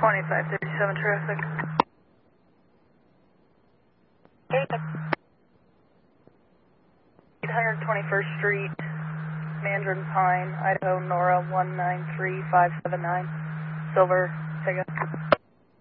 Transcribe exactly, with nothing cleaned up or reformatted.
twenty-five thirty-seven traffic. eight hundred twenty-first Street, Mandarin Pine, Idaho, Nora one nine three five seven nine. Silver, take it.